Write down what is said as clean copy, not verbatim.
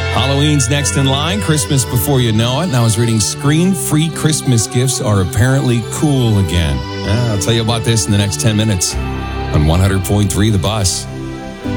Halloween's next in line, Christmas before you know it. And I was reading screen-free Christmas gifts are apparently cool again. I'll tell you about this in the next 10 minutes on 100.3 The Bus.